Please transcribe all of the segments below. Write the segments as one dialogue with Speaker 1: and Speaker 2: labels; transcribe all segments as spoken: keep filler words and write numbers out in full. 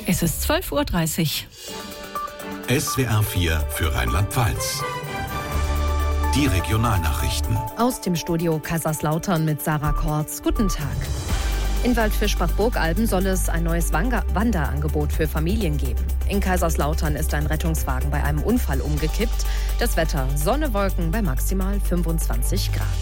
Speaker 1: Es ist zwölf Uhr dreißig.
Speaker 2: S W R vier für Rheinland-Pfalz. Die Regionalnachrichten.
Speaker 3: Aus dem Studio Kaiserslautern mit Sarah Kortz. Guten Tag. In Waldfischbach-Burgalben soll es ein neues Wanderangebot für Familien geben. In Kaiserslautern ist ein Rettungswagen bei einem Unfall umgekippt. Das Wetter: Sonne, Wolken bei maximal fünfundzwanzig Grad.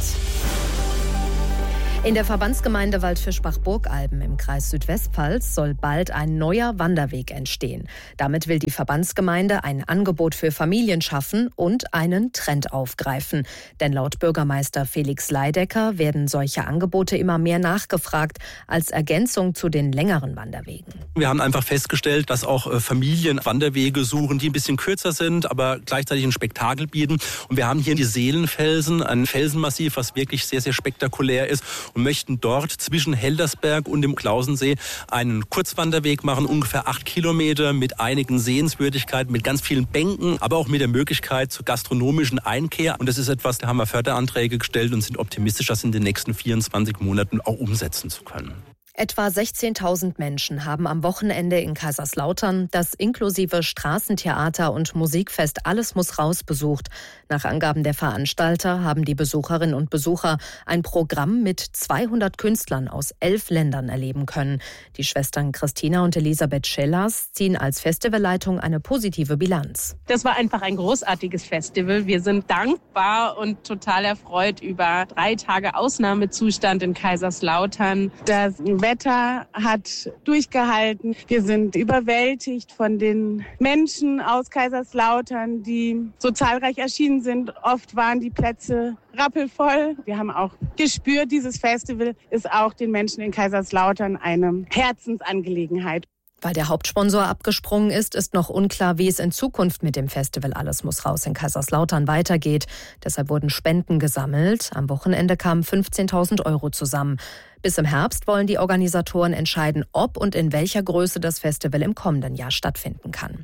Speaker 3: In der Verbandsgemeinde Waldfischbach-Burgalben im Kreis Südwestpfalz soll bald ein neuer Wanderweg entstehen. Damit will die Verbandsgemeinde ein Angebot für Familien schaffen und einen Trend aufgreifen. Denn laut Bürgermeister Felix Leidecker werden solche Angebote immer mehr nachgefragt als Ergänzung zu den längeren Wanderwegen.
Speaker 4: Wir haben einfach festgestellt, dass auch Familien Wanderwege suchen, die ein bisschen kürzer sind, aber gleichzeitig ein Spektakel bieten. Und wir haben hier die Seelenfelsen, ein Felsenmassiv, was wirklich sehr, sehr spektakulär ist. Und möchten dort zwischen Heldersberg und dem Klausensee einen Kurzwanderweg machen, ungefähr acht Kilometer mit einigen Sehenswürdigkeiten, mit ganz vielen Bänken, aber auch mit der Möglichkeit zur gastronomischen Einkehr. Und das ist etwas, da haben wir Förderanträge gestellt und sind optimistisch, das in den nächsten vierundzwanzig Monaten auch umsetzen zu können.
Speaker 3: Etwa sechzehntausend Menschen haben am Wochenende in Kaiserslautern das inklusive Straßentheater und Musikfest Alles muss raus besucht. Nach Angaben der Veranstalter haben die Besucherinnen und Besucher ein Programm mit zweihundert Künstlern aus elf Ländern erleben können. Die Schwestern Christina und Elisabeth Schellers ziehen als Festivalleitung eine positive Bilanz.
Speaker 5: Das war einfach ein großartiges Festival. Wir sind dankbar und total erfreut über drei Tage Ausnahmezustand in Kaiserslautern. Das Wetter hat durchgehalten. Wir sind überwältigt von den Menschen aus Kaiserslautern, die so zahlreich erschienen sind. Oft waren die Plätze rappelvoll. Wir haben auch gespürt, dieses Festival ist auch den Menschen in Kaiserslautern eine Herzensangelegenheit.
Speaker 3: Weil der Hauptsponsor abgesprungen ist, ist noch unklar, wie es in Zukunft mit dem Festival Alles muss raus in Kaiserslautern weitergeht. Deshalb wurden Spenden gesammelt. Am Wochenende kamen fünfzehntausend Euro zusammen. Bis im Herbst wollen die Organisatoren entscheiden, ob und in welcher Größe das Festival im kommenden Jahr stattfinden kann.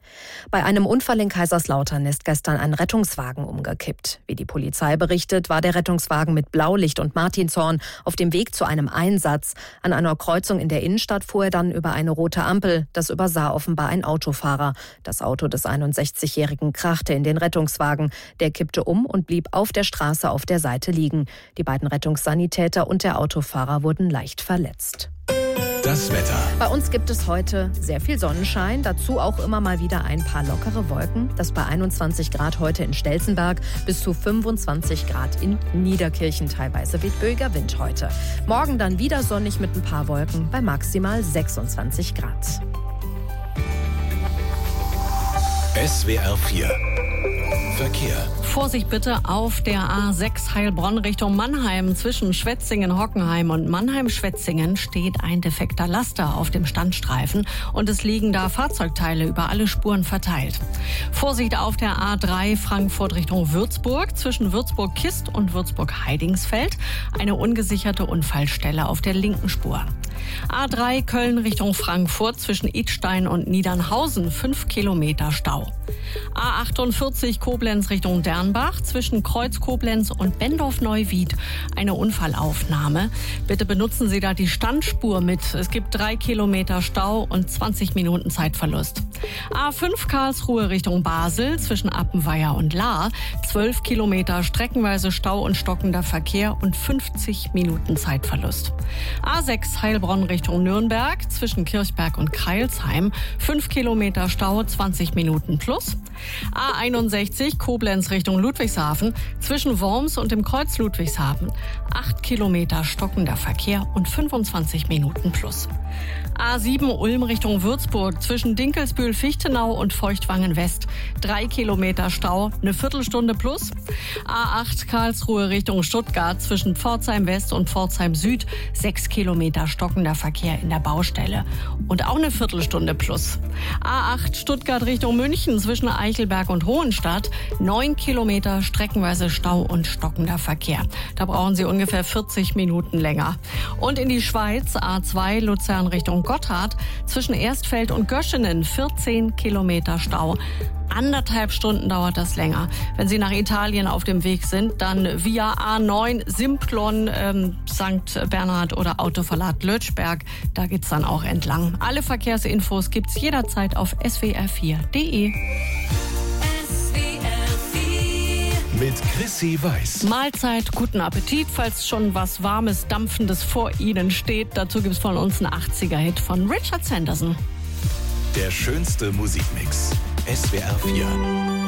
Speaker 3: Bei einem Unfall in Kaiserslautern ist gestern ein Rettungswagen umgekippt. Wie die Polizei berichtet, war der Rettungswagen mit Blaulicht und Martinshorn auf dem Weg zu einem Einsatz. An einer Kreuzung in der Innenstadt fuhr er dann über eine rote Ampel. Das übersah offenbar ein Autofahrer. Das Auto des einundsechzigjährigen krachte in den Rettungswagen. Der kippte um und blieb auf der Straße auf der Seite liegen. Die beiden Rettungssanitäter und der Autofahrer wurden leicht verletzt.
Speaker 2: Das Wetter.
Speaker 3: Bei uns gibt es heute sehr viel Sonnenschein, dazu auch immer mal wieder ein paar lockere Wolken. Das bei einundzwanzig Grad heute in Stelzenberg, bis zu fünfundzwanzig Grad in Niederkirchen. Teilweise weht böiger Wind heute. Morgen dann wieder sonnig mit ein paar Wolken bei maximal sechsundzwanzig Grad.
Speaker 2: S W R vier Verkehr.
Speaker 1: Vorsicht bitte auf der A sechs Heilbronn Richtung Mannheim. Zwischen Schwetzingen-Hockenheim und Mannheim-Schwetzingen steht ein defekter Laster auf dem Standstreifen und es liegen da Fahrzeugteile über alle Spuren verteilt. Vorsicht auf der A drei Frankfurt Richtung Würzburg. Zwischen Würzburg-Kist und Würzburg-Heidingsfeld eine ungesicherte Unfallstelle auf der linken Spur. A drei Köln Richtung Frankfurt zwischen Idstein und Niedernhausen fünf Kilometer Stau. A achtundvierzig Koblenz Richtung Dernbach zwischen Kreuz Koblenz und Bendorf-Neuwied eine Unfallaufnahme. Bitte benutzen Sie da die Standspur mit. Es gibt drei Kilometer Stau und zwanzig Minuten Zeitverlust. A fünf Karlsruhe Richtung Basel zwischen Appenweier und Lahr zwölf Kilometer streckenweise Stau und stockender Verkehr und fünfzig Minuten Zeitverlust. A sechs Heilbronn Richtung Nürnberg zwischen Kirchberg und Kreilsheim fünf Kilometer Stau, zwanzig Minuten plus. A einundsechzig Koblenz Richtung Ludwigshafen zwischen Worms und dem Kreuz Ludwigshafen acht Kilometer stockender Verkehr und fünfundzwanzig Minuten plus. A sieben Ulm Richtung Würzburg zwischen Dinkelsbühl-Fichtenau und Feuchtwangen West drei Kilometer Stau, eine Viertelstunde plus. A acht Karlsruhe Richtung Stuttgart zwischen Pforzheim West und Pforzheim Süd sechs Kilometer stockender Verkehr in der Baustelle und auch eine Viertelstunde plus. A acht Stuttgart Richtung München zwischen Eichelberg und Hohenstadt neun Kilometer streckenweise Stau und stockender Verkehr. Da brauchen Sie ungefähr vierzig Minuten länger. Und in die Schweiz A zwei Luzern Richtung Gotthard zwischen Erstfeld und Göschenen vierzehn Kilometer Stau. anderthalb Stunden dauert das länger. Wenn Sie nach Italien auf dem Weg sind, dann via A neun, Simplon, ähm, Sankt Bernhard oder Autoverlad Lötschberg. Da geht's dann auch entlang. Alle Verkehrsinfos gibt's jederzeit auf s w r vier punkt d e.
Speaker 2: Mit Chrissy Weiß.
Speaker 1: Mahlzeit, guten Appetit, falls schon was Warmes, Dampfendes vor Ihnen steht. Dazu gibt's von uns einen achtziger-Hit von Richard Sanderson.
Speaker 2: Der schönste Musikmix. S W R vier.